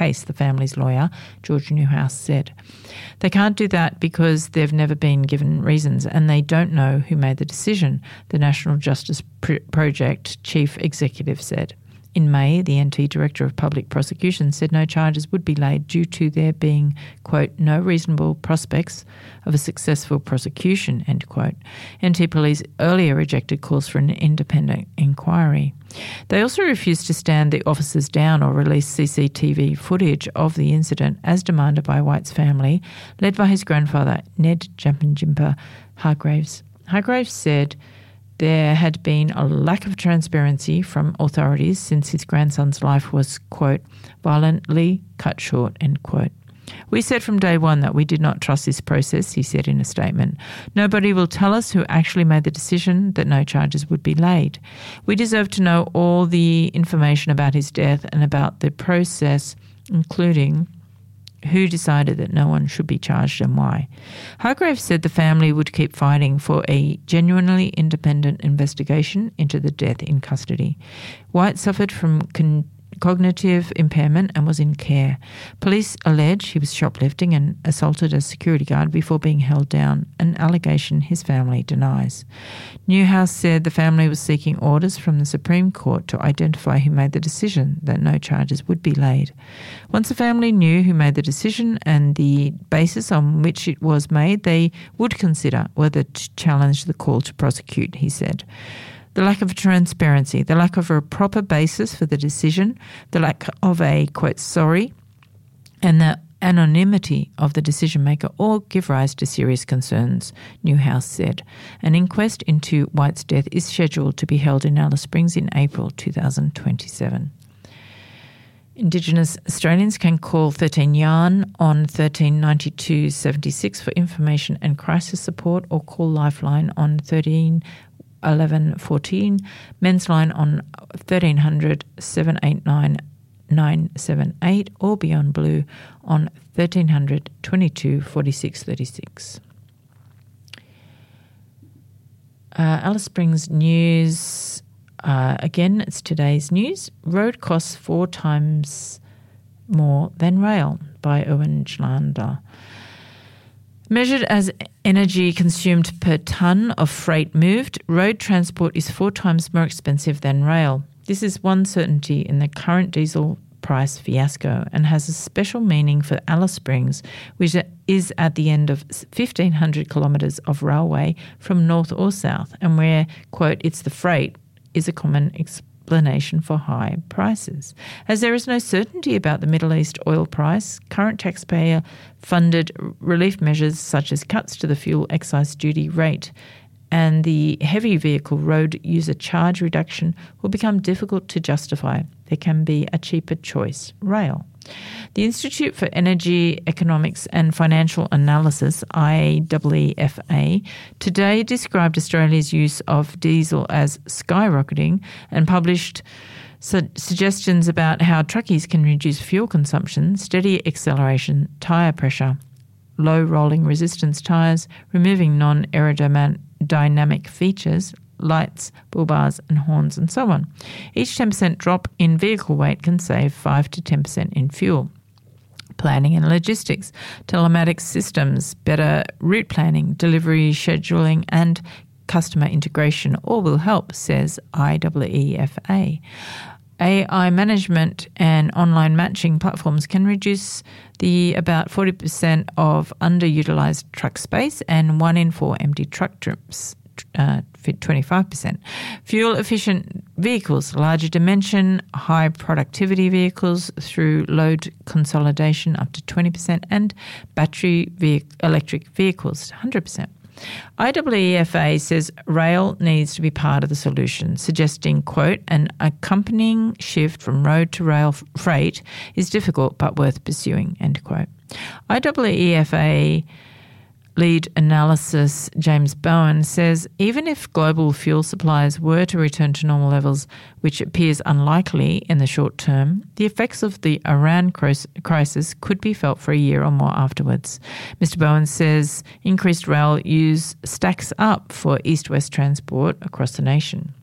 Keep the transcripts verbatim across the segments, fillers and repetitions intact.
case, the family's lawyer, George Newhouse, said. They can't do that because they've never been given reasons and they don't know who made the decision, the National Justice Project chief executive said. In May, the N T Director of Public Prosecution said no charges would be laid due to there being, quote, no reasonable prospects of a successful prosecution, end quote. N T Police earlier rejected calls for an independent inquiry. They also refused to stand the officers down or release C C T V footage of the incident as demanded by White's family, led by his grandfather, Ned Jampanjimpa Hargraves. Hargraves said there had been a lack of transparency from authorities since his grandson's life was, quote, violently cut short, end quote. We said from day one that we did not trust this process, he said in a statement. Nobody will tell us who actually made the decision that no charges would be laid. We deserve to know all the information about his death and about the process, including who decided that no one should be charged and why. Hargraves said the family would keep fighting for a genuinely independent investigation into the death in custody. White suffered from con- cognitive impairment and was in care. Police allege he was shoplifting and assaulted a security guard before being held down, an allegation his family denies. Newhouse said the family was seeking orders from the Supreme Court to identify who made the decision that no charges would be laid. Once the family knew who made the decision and the basis on which it was made, they would consider whether to challenge the call to prosecute, he said. The lack of transparency, the lack of a proper basis for the decision, the lack of a, quote, sorry, and the anonymity of the decision-maker all give rise to serious concerns, Newhouse said. An inquest into White's death is scheduled to be held in Alice Springs in April two thousand twenty-seven. Indigenous Australians can call thirteen Yarn on thirteen ninety-two seventy-six for information and crisis support, or call Lifeline on thirteen eleven fourteen, Men's Line on thirteen hundred seven eight nine nine seven eight, or Beyond Blue on thirteen hundred twenty-two forty-six thirty-six. Uh, Alice Springs News, uh, again, it's today's news. Road costs four times more than rail, by Owen Schlander. Measured as energy consumed per tonne of freight moved, road transport is four times more expensive than rail. This is one certainty in the current diesel price fiasco and has a special meaning for Alice Springs, which is at the end of fifteen hundred kilometres of railway from north or south, and where, quote, it's the freight is a common explanation for high prices. As there is no certainty about the Middle East oil price, current taxpayer-funded relief measures such as cuts to the fuel excise duty rate and the heavy vehicle road user charge reduction will become difficult to justify. There can be a cheaper choice, rail. The Institute for Energy Economics and Financial Analysis, I E E F A, today described Australia's use of diesel as skyrocketing and published su- suggestions about how truckies can reduce fuel consumption, steady acceleration, tyre pressure, low rolling resistance tyres, removing non-aerodynamic features, lights, bull bars and horns and so on. Each ten percent drop in vehicle weight can save five to ten percent in fuel. Planning and logistics, telematics systems, better route planning, delivery scheduling and customer integration all will help, says I E E F A. A I management and online matching platforms can reduce the about forty percent of underutilised truck space and one in four empty truck trips. Uh, twenty-five percent. Fuel-efficient vehicles, larger dimension, high productivity vehicles through load consolidation up to twenty percent, and battery ve- electric vehicles, one hundred percent. I E E F A says rail needs to be part of the solution, suggesting, quote, an accompanying shift from road to rail f- freight is difficult but worth pursuing, end quote. I E E F A lead analysis James Bowen says even if global fuel supplies were to return to normal levels, which appears unlikely in the short term, the effects of the Iran crisis could be felt for a year or more afterwards. Mister Bowen says increased rail use stacks up for east-west transport across the nation.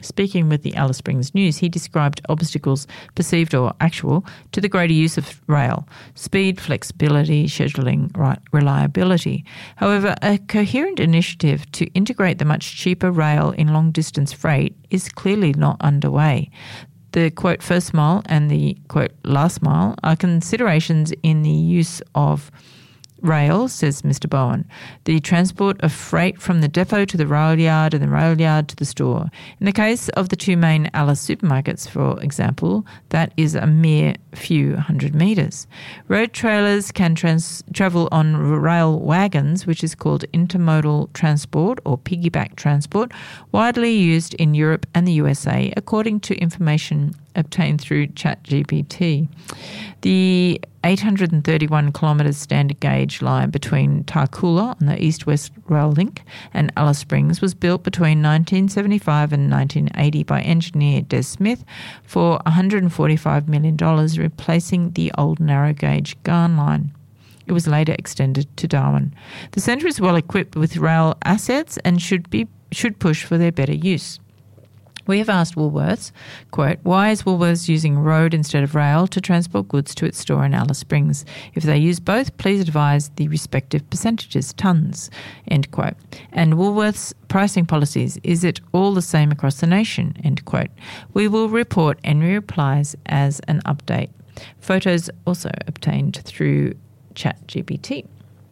Speaking with the Alice Springs News, he described obstacles, perceived or actual, to the greater use of rail: speed, flexibility, scheduling, reliability. However, a coherent initiative to integrate the much cheaper rail in long-distance freight is clearly not underway. The, quote, first mile and the, quote, last mile are considerations in the use of rail, says Mister Bowen. The transport of freight from the depot to the rail yard and the rail yard to the store. In the case of the two main Alice supermarkets, for example, that is a mere few hundred metres. Road trailers can trans- travel on rail wagons, which is called intermodal transport or piggyback transport, widely used in Europe and the U S A, according to information obtained through ChatGPT. The eight hundred thirty-one kilometre standard gauge line between Tarcoola on the east-west rail link and Alice Springs was built between nineteen seventy-five and nineteen eighty by engineer Des Smith for one hundred forty-five million dollars, replacing the old narrow gauge Garn line. It was later extended to Darwin. The centre is well equipped with rail assets and should be should push for their better use. We have asked Woolworths, quote, why is Woolworths using road instead of rail to transport goods to its store in Alice Springs? If they use both, please advise the respective percentages, tonnes, end quote. And Woolworths' pricing policies, is it all the same across the nation, end quote. We will report any replies as an update. Photos also obtained through ChatGPT.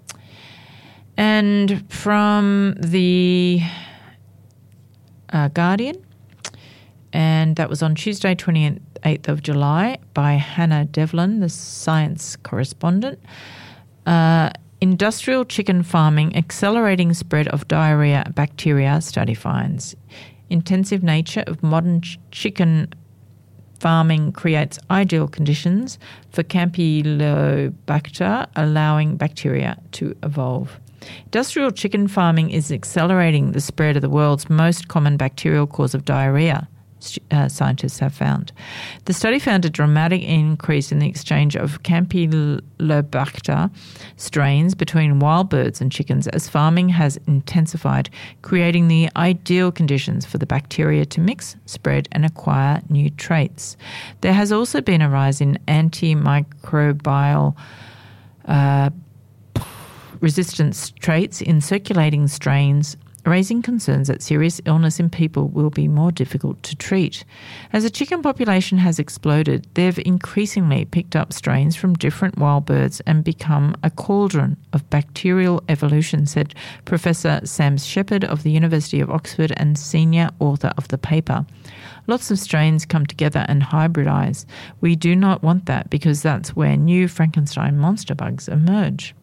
And from the uh, Guardian, and that was on Tuesday, twenty-eighth of July, by Hannah Devlin, the science correspondent. Uh, industrial chicken farming accelerating spread of diarrhea bacteria, study finds. Intensive nature of modern ch- chicken farming creates ideal conditions for Campylobacter, allowing bacteria to evolve. Industrial chicken farming is accelerating the spread of the world's most common bacterial cause of diarrhea, Uh, scientists have found. The study found a dramatic increase in the exchange of Campylobacter strains between wild birds and chickens as farming has intensified, creating the ideal conditions for the bacteria to mix, spread and acquire new traits. There has also been a rise in antimicrobial uh, resistance traits in circulating strains, raising concerns that serious illness in people will be more difficult to treat. As the chicken population has exploded, they've increasingly picked up strains from different wild birds and become a cauldron of bacterial evolution, said Professor Sam Shepherd of the University of Oxford and senior author of the paper. Lots of strains come together and hybridize. We do not want that because that's where new Frankenstein monster bugs emerge.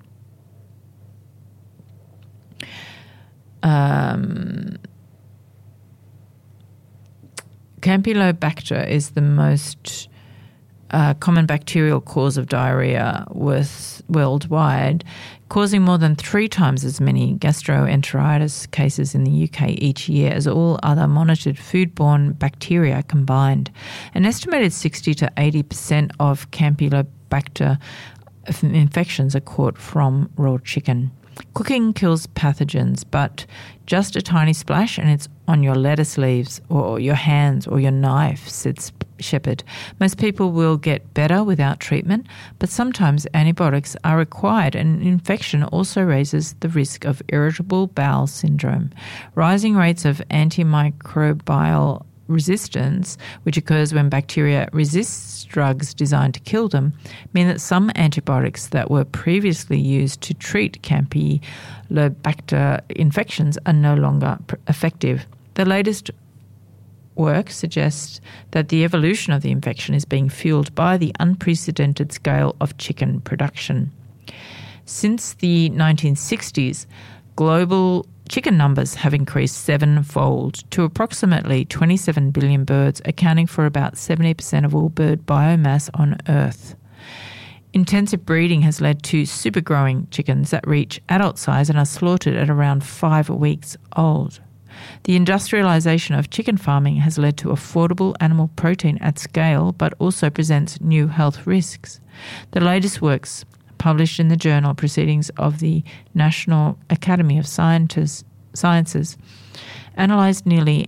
Um, Campylobacter is the most uh, common bacterial cause of diarrhea with, worldwide, causing more than three times as many gastroenteritis cases in the U K each year as all other monitored foodborne bacteria combined. An estimated sixty to eighty percent of Campylobacter infections are caught from raw chicken. Cooking kills pathogens, but just a tiny splash and it's on your lettuce leaves or your hands or your knife, said Shepherd. Most people will get better without treatment, but sometimes antibiotics are required, and infection also raises the risk of irritable bowel syndrome. Rising rates of antimicrobial resistance, which occurs when bacteria resists drugs designed to kill them, mean that some antibiotics that were previously used to treat Campylobacter infections are no longer effective. The latest work suggests that the evolution of the infection is being fueled by the unprecedented scale of chicken production. Since the nineteen sixties, global chicken numbers have increased sevenfold to approximately twenty-seven billion birds, accounting for about seventy percent of all bird biomass on Earth. Intensive breeding has led to super-growing chickens that reach adult size and are slaughtered at around five weeks old. The industrialization of chicken farming has led to affordable animal protein at scale, but also presents new health risks. The latest works published in the journal Proceedings of the National Academy of Sciences, Sciences analysed nearly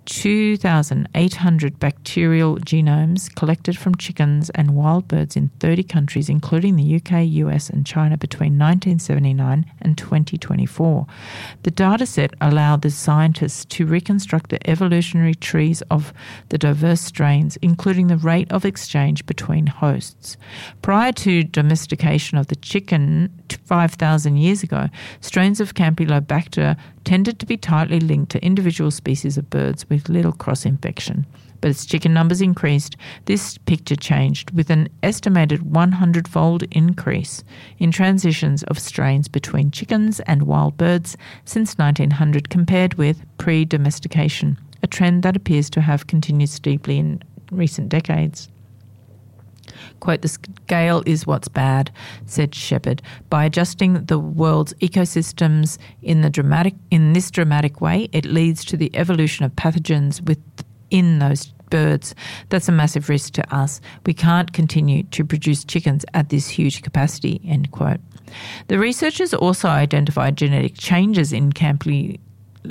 two thousand eight hundred bacterial genomes collected from chickens and wild birds in thirty countries, including the U K, U S and China between nineteen seventy-nine and twenty twenty-four. The dataset allowed the scientists to reconstruct the evolutionary trees of the diverse strains, including the rate of exchange between hosts. Prior to domestication of the chicken five thousand years ago, strains of Campylobacter tended to be tightly linked to individual species of birds with little cross-infection. But as chicken numbers increased, this picture changed, with an estimated one hundred fold increase in transitions of strains between chickens and wild birds since nineteen hundred compared with pre-domestication, a trend that appears to have continued steeply in recent decades. Quote, "The scale is what's bad," said Shepherd. "By adjusting the world's ecosystems in the dramatic in this dramatic way, it leads to the evolution of pathogens within those birds. That's a massive risk to us. We can't continue to produce chickens at this huge capacity," end quote. The researchers also identified genetic changes in Campylobacter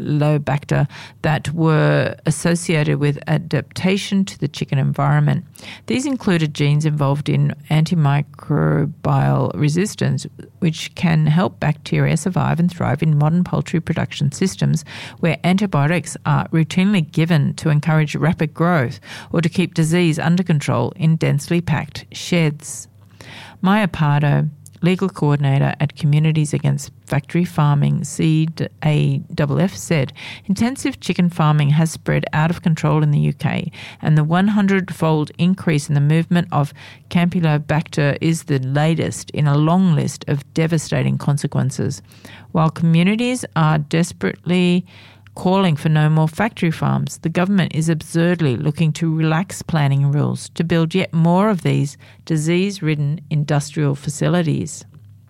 that were associated with adaptation to the chicken environment. These included genes involved in antimicrobial resistance, which can help bacteria survive and thrive in modern poultry production systems where antibiotics are routinely given to encourage rapid growth or to keep disease under control in densely packed sheds. Maya Pardo, legal coordinator at Communities Against Factory Farming, C A F F, said, "Intensive chicken farming has spread out of control in the U K, and the one hundred fold increase in the movement of Campylobacter is the latest in a long list of devastating consequences. While communities are desperately calling for no more factory farms, the government is absurdly looking to relax planning rules to build yet more of these disease-ridden industrial facilities."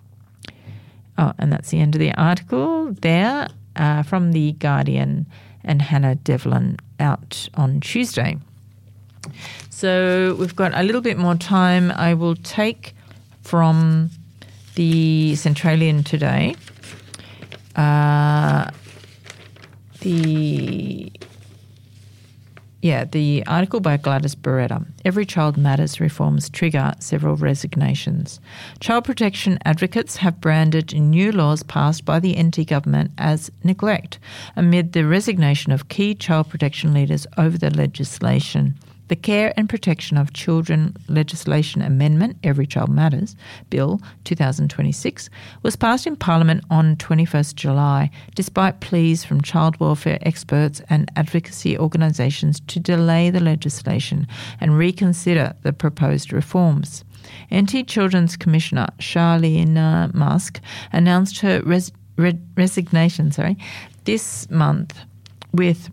Oh, and that's the end of the article there uh, from The Guardian and Hannah Devlin out on Tuesday. So we've got a little bit more time. I will take from the Centralian today. Uh, The yeah, the article by Gladys Beretta. Every Child Matters reforms trigger several resignations. Child protection advocates have branded new laws passed by the N T government as neglect amid the resignation of key child protection leaders over the legislation. The Care and Protection of Children Legislation Amendment, Every Child Matters, Bill twenty twenty-six, was passed in Parliament on twenty-first July, despite pleas from child welfare experts and advocacy organisations to delay the legislation and reconsider the proposed reforms. N T Children's Commissioner Charlene Musk announced her res- re- resignation sorry, this month, with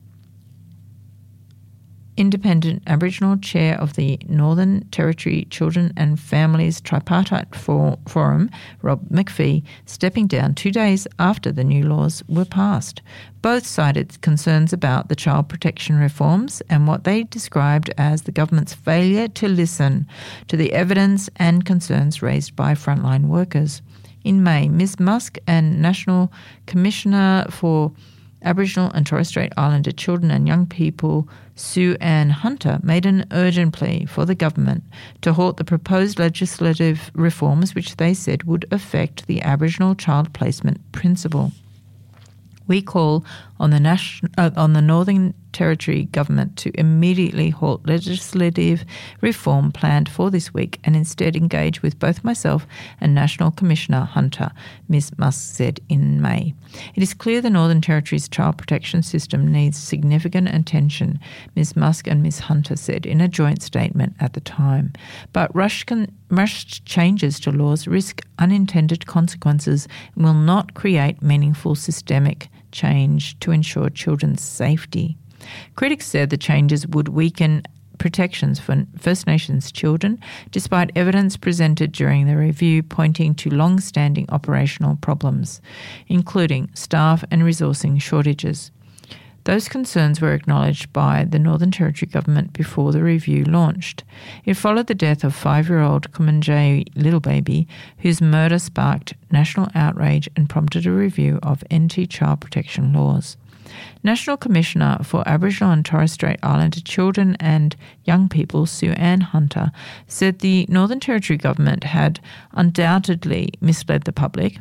Independent Aboriginal Chair of the Northern Territory Children and Families Tripartite For- Forum, Rob McPhee, stepping down two days after the new laws were passed. Both cited concerns about the child protection reforms and what they described as the government's failure to listen to the evidence and concerns raised by frontline workers. In May, Miz Musk and National Commissioner for Aboriginal and Torres Strait Islander Children and Young People, Sue Ann Hunter, made an urgent plea for the government to halt the proposed legislative reforms which they said would affect the Aboriginal child placement principle. We call on the national, uh, on the Northern Territory government to immediately halt legislative reform planned for this week and instead engage with both myself and National Commissioner Hunter, Miz Musk said in May. It is clear the Northern Territory's child protection system needs significant attention, Miz Musk and Miz Hunter said in a joint statement at the time. But rushed, con- rushed changes to laws risk unintended consequences and will not create meaningful systemic change to ensure children's safety. Critics said the changes would weaken protections for First Nations children, despite evidence presented during the review pointing to long-standing operational problems, including staff and resourcing shortages. Those concerns were acknowledged by the Northern Territory government before the review launched. It followed the death of five-year-old Kumanjayi Littlebaby, whose murder sparked national outrage and prompted a review of N T child protection laws. National Commissioner for Aboriginal and Torres Strait Islander Children and Young People, Sue Ann Hunter, said the Northern Territory government had undoubtedly misled the public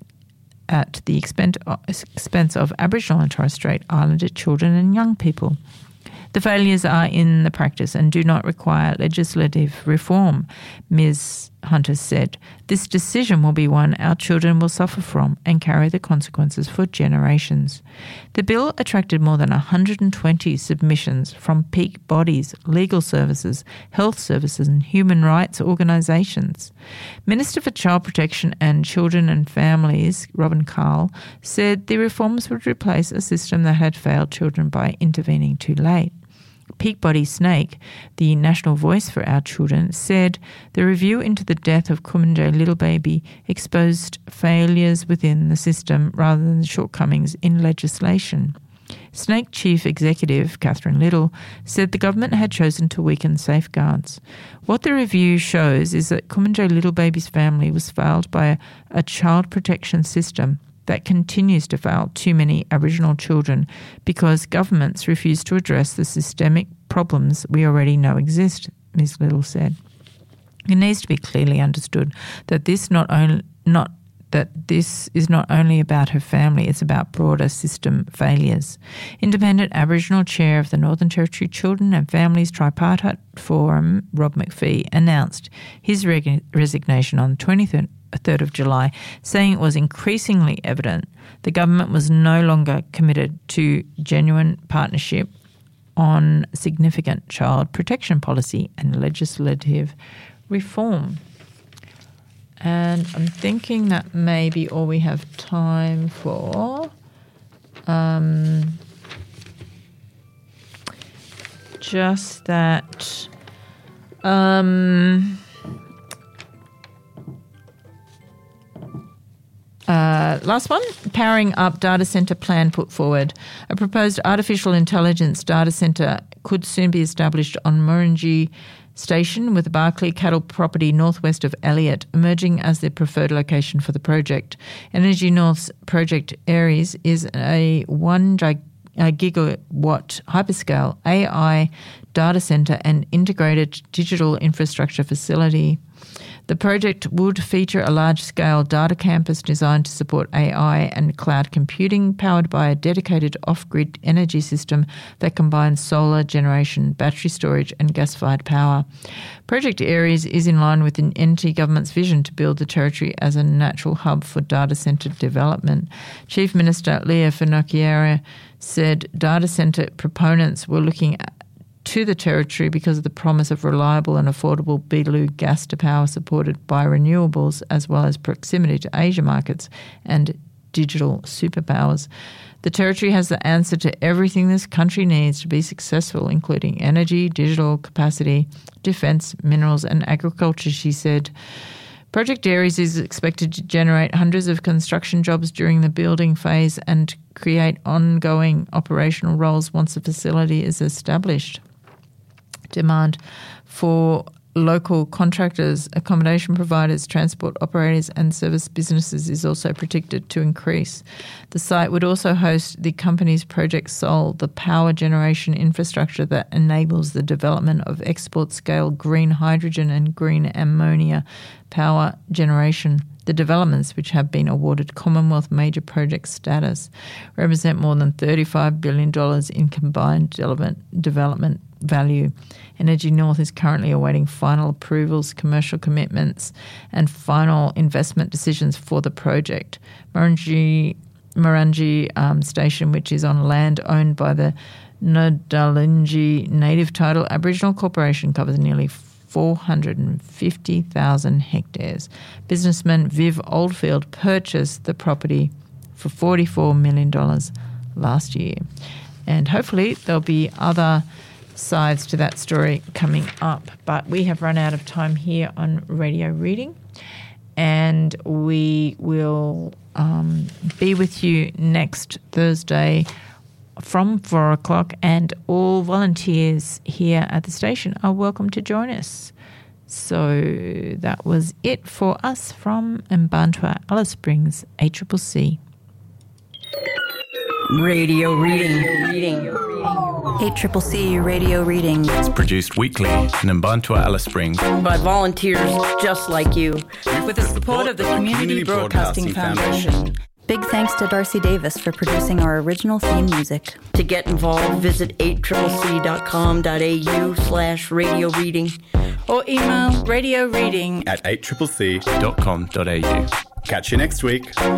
at the expense of Aboriginal and Torres Strait Islander children and young people. The failures are in the practice and do not require legislative reform, Miz Hunter said. This decision will be one our children will suffer from and carry the consequences for generations. The bill attracted more than one hundred twenty submissions from peak bodies, legal services, health services and human rights organisations. Minister for Child Protection and Children and Families, Robin Carl, said the reforms would replace a system that had failed children by intervening too late. Peak Body Snake, the national voice for our children, said the review into the death of Kumanjay Little Baby exposed failures within the system rather than shortcomings in legislation. Snake Chief Executive Catherine Little said the government had chosen to weaken safeguards. What the review shows is that Kumanjay Little Baby's family was failed by a, a child protection system that continues to fail too many Aboriginal children because governments refuse to address the systemic problems we already know exist, Miz Little said. It needs to be clearly understood that this not only not that this is not only about her family, it's about broader system failures. Independent Aboriginal Chair of the Northern Territory Children and Families Tripartite Forum, Rob McPhee, announced his reg- resignation on the twenty-third third of July, saying it was increasingly evident the government was no longer committed to genuine partnership on significant child protection policy and legislative reform. And I'm thinking that may be all we have time for. Um, just that... Um, Uh, last one, powering up data centre plan put forward. A proposed artificial intelligence data centre could soon be established on Murrinji Station with the Barclay Cattle property northwest of Elliott, emerging as the preferred location for the project. Energy North's Project Aries is a one gig- a gigawatt hyperscale A I data centre and integrated digital infrastructure facility. The project would feature a large-scale data campus designed to support A I and cloud computing, powered by a dedicated off-grid energy system that combines solar generation, battery storage and gas-fired power. Project Aries is in line with the N T government's vision to build the territory as a natural hub for data centre development. Chief Minister Leah Finocchiaro said data centre proponents were looking at to the territory because of the promise of reliable and affordable Beetaloo gas to power supported by renewables, as well as proximity to Asia markets and digital superpowers. The territory has the answer to everything this country needs to be successful, including energy, digital capacity, defence, minerals and agriculture, she said. Project Aries is expected to generate hundreds of construction jobs during the building phase and create ongoing operational roles once the facility is established. Demand for local contractors, accommodation providers, transport operators and service businesses is also predicted to increase. The site would also host the company's Project Sol, the power generation infrastructure that enables the development of export-scale green hydrogen and green ammonia power generation. The developments, which have been awarded Commonwealth Major Project status, represent more than thirty-five billion dollars in combined development, development value. Energy North is currently awaiting final approvals, commercial commitments and final investment decisions for the project. Murrinji, Murrinji um, Station, which is on land owned by the Nodalungi Native Title Aboriginal Corporation, covers nearly four hundred fifty thousand hectares. Businessman Viv Oldfield purchased the property for forty-four million dollars last year. And hopefully there'll be other sides to that story coming up. But we have run out of time here on Radio Reading, and we will um, be with you next Thursday from four o'clock, and all volunteers here at the station are welcome to join us. So that was it for us from Mbantua, Alice Springs, A C C C. Radio Reading. Reading. eight C C C Radio Reading. It's produced weekly in Mbantua, Alice Springs by volunteers just like you. With the support of the Community Broadcasting Foundation. Big thanks to Darcy Davis for producing our original theme music. To get involved, visit eight c c c dot com dot a u slash radio reading or email radio reading at eight c c c dot com dot a u. Catch you next week on